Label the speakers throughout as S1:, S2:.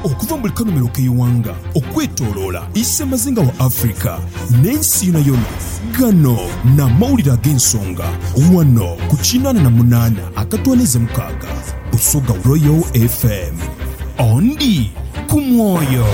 S1: okuva mu likanumiro k'eyiwanga okwetooloola isse mazinga wa Afrika n'ensi yonna gano n'amawulire ag'ensonga wano ku 88.6 Busoga Royal FM ondi ku mwoyo.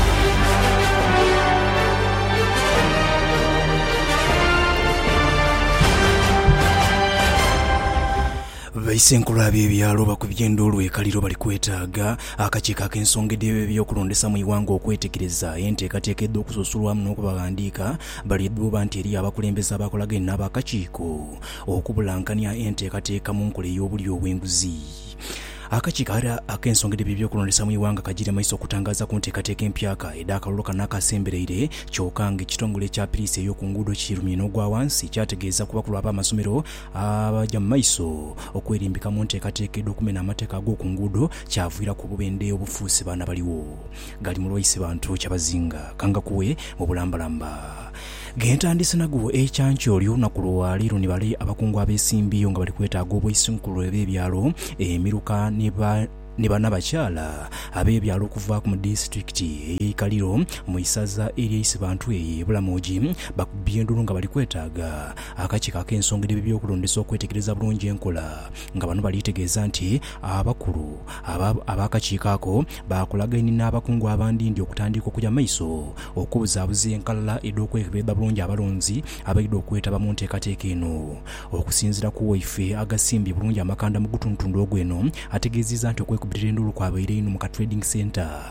S1: Baisenkula by'ebyalo bakubigendo olwekaliro bali kwetaaga akakiiko ak'ensongedde by'okulondesa mu iwanga okwetegereza enteekateekedde okusosolwamu n'okubawandiika baliddwa nti eri abakulembeze abakolaganye n'abakakiiko okubulankanya enteekateeka mu nkola ey'obuli obw'enguzi. Akakiiko ak'ensongedde by'okulondesa mu iwanga kagira maiso okutangaza ku nteekateeka empyaka ed'akalulu kano akasembereire kyokka ng'ekitongole kya poliisi ey'oku nguudo kirumye n'ogwa wansi kyategeeza ku bakulu ab'amasomero abajja mu maiso okwerimbika mu nteekateeka ed'okumena amateeka ag'oku nguudo kyaviira ku bubende obufuusi baana baliwo gali mu lwayisi bantu kyabazinga kangakuwe mu bulambalamba. Gentandise nago ekyancho olunaku lwaleero ne bali abakungu abeesimbiyo nga bali kwetaaga obwesinkulo eb'ebyalo emiruka ne bannabakyala ab'ebyalo okuva mu disitulikiti ey'Ikaliro mu isaza ery'eyise bantu Bulamugi bakubye endulu nga bali kwetaaga akakiiko ak'ensongedde by'okulondesa okwetegereza bulungi enkola nga bano balitegeeza nti abakulu ab'akakiiko ako bakolaganye n'abakungu abandindi okutandika okujja maiso okubuzaabuza enkalala ed'okwekebeza bulungi abalonzi abaidde okwetaba mu nteekateeka eno. Okusinziira ku waife agasimbye bulungi amakanda mu gutuntundu ogw'eno ategeezezza nti okwekubirira endulu kwabaire ino mu ka trading center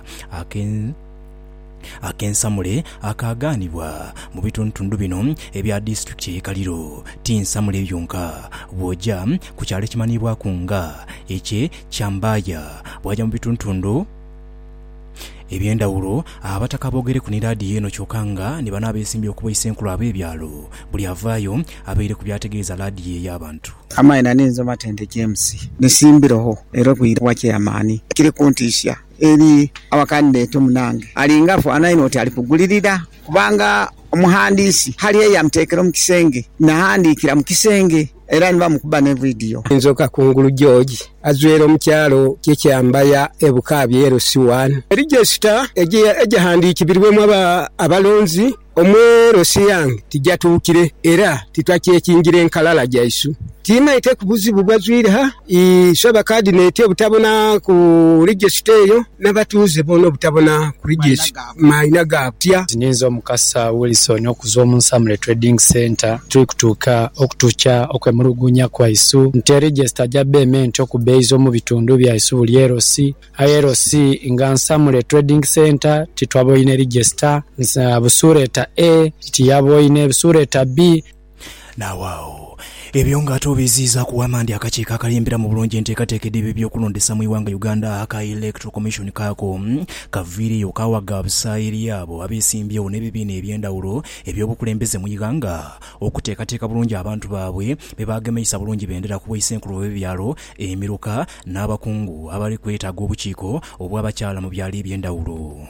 S1: ak'ensamule akagaanibwa mu bitundu bino ebya disitulikiti y'Ikaliro ti nsamule byonka bw'ojja ku kyalo ekimanyiibwako nga Kyambaya bw'ajja mu bitundu ebyendawulo abataka boogere ku niraadiyo eno kyokka nga ne bano abeesimbye okubayisa enkulu ab'ebyalo buli avaayo abeire ku byategeeza laadiyo ey'abantu.
S2: Amaina ninzo Matende James nesimbiroho era bwira wakyamaani kiri kuntisha eri abakandidate munange alinga afaanana oti alipugulirira kubanga omuhandisi hali yamteekera mu kisenge nahandikira mu kisenge era niba mukuba ne video nzoka kungulu George azwera mu kyalo Kyambaya ebukabye LC1 register ejahandikibirwemu abalonzi omwerosi yange tijatuukire era titwakyekingire enkalala jaisu tima ite kubuzibu bwazwira isaba kadi nete butabona ku register eyo n'abatuuze bono butabona ku register maina gapya
S3: Ninzo Mukasa Wilson okuzo mu Nsamule Trading Center tukutuka okutucha okwemulugunya kwa isu nte register jabement okubeizo mu bitundu bya isu buli LC nga Nsamule Trading Center titwaboine register busureta A tiyaboine busureta B
S1: na wao ebyo nga tobiziza kuwamandi akakiiko akalimbira mu bulungi enteekateekedde by'okulondesa mu iwanga Uganda aka Electoral Commission kako kaviiriyo kawaga busayiri abo abeesimbyewo n'ebibiina ebyendawulo eby'obukulembeze mu Uganda okuteekateeka bulungi abantu baabwe be baagemeisa bulungi bendera kuweesa enkulu b'ebyalo emiruka n'abakungu abali kwetaaga obukiiko obw'abakyala mu byalo ebyendawulo.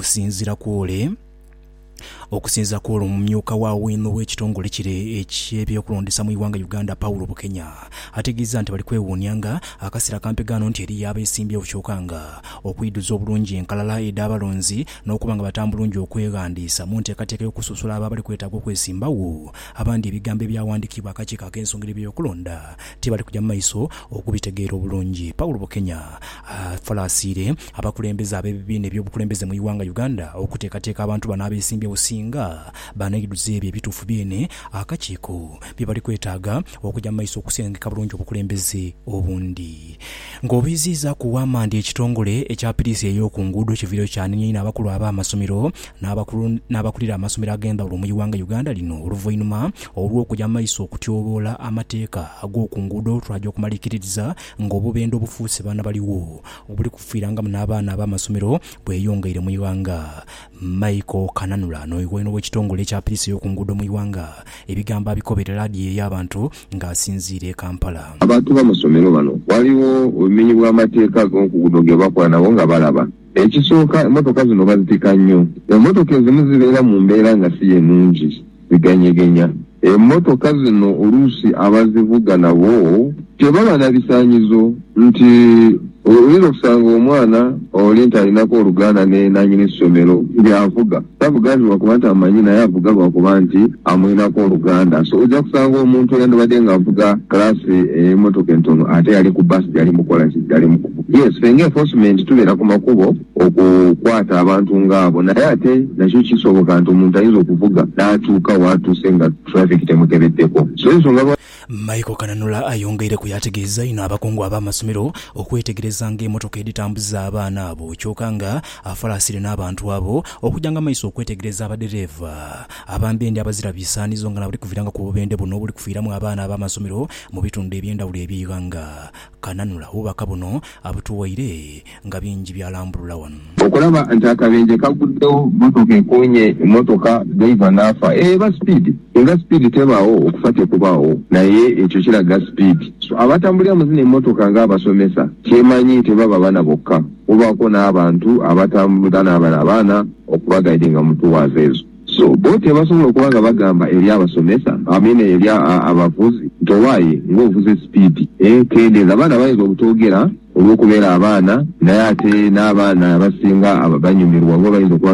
S1: Okusinza ku omumyuka wa wino w'ekitongole kire eky'ebyokulondesa mu iwanga Uganda Paulo Bukenya ategeeza nti bali kwewuunyanga akaseera kampegano nti eri abeesimbye obukyokanga okwiduza obulungi enkalala ed'abalonzi n'okuba nga batambulungi okwegandiisa mu nteekateeka y'okususula ababali kwetaaga okwesimbawo abandi ebigambo ebyawandiikibwa akakiiko ak'ensongedde by'okulonda tibali kujja mu maiso okubitegeera obulungi. Paulo Bukenya afalaasiire abakulembeze ab'ebibiina eby'obukulembeze mu iwanga Uganda okuteekateeka abantu bano abeesimbye businga banayiduza ebyo ebituufu byene akakiiko bye bali kwetaaga okujja mu maiso okusengeka bulungi obukulembeze obundi. Ng'obiziza ku wamandi ekitongole ekya poliisi ey'oku nguudo kiviiro kyanenye n'abakulu ab'amasomero n'abakulira amasomero ag'endawulo mu iwanga Uganda lino oluvannyuma olw'okujja mu maiso okutyoboola amateeka ag'oku nguudo twajja okumalikiririza ng'obubende obufuuse baana baliwo obuli kufiirangamu n'abaana ab'amasomero bweyongeire mu iwanga. Michael Kananula n'oyo w'ekitongole ekya poliisi y'oku nguudo mu iwanga ebigambo abikobera laadiyo ey'abantu ng'asinziira e Kampala.
S4: Abantu b'amasomero bano waliwo obumenyi bw'amateeka ag'oku nguudo ge bakola nabo nga balaba. Ekisooka emmotoka zino bazitika nnyo. Emmotoka ezimu zibeera mu mbeera nga si ennungi ziganyegenya. Emmotoka zino oluusi abazivuga nabo tebaba na bisaanyizo nti oyinza okusanga omwana oli nti alinako oluganda ne nanyini ssomero byavuga tavuga nti lwakuba nti amanyi naye avuga lwakuba nti amulinako oluganda. So ojja kusanga omuntu yandibadde ng'avuga kalasi emmotoka entono ate yali ku basi gyali mukola ki gyali mukuvuga. Yes, fenga enforcement tubeera ku makubo okukwata abantu ng'abo, naye ate nakyo kisoboka nti omuntu ayinza okuvuga n'atuuka waatuuse nga traffic temukebeddeko. So ensonga
S1: Michael Kananula ayongeire ku yategeeza ino abakungu ab'amasomero okwetegereza ng'emmotoka editambuza abaana abo kyokka nga afalaasire n'abantu abo okujjanga maiso okwetegereza abadereva abambendi abazira bisaanizo nga nabuli kuviiranga ku bubende buno obuli kufiiramu abaana ab'amasomero mu bitundu eby'endawulo eby'Uganda. Kananula obubaka buno abutuwaire nga bingi byalambulula wano
S4: okulaba nti akabenje kaguddewo motoka ekonye emotoka driver n'afa eba speed nga speed tebaawo okufa tekubaawo naye ekyo kiraga speed. So abatambulira mu zino emmotoka ng'abasomesa kyemanyi tebaba baana bokka obaako n'abantu abatambula n'abaana okubagaidinga mu tuwaaza ezo. So bo tebasobola okuba nga bagamba eri abasomesa eri abavuzi nti owaaye ng'ovuze speed kendeeza abaana bayinza okutoogera olw'okubeera abaana naye ate n'abaana abasinga banyumirwa ngo bayinza okuba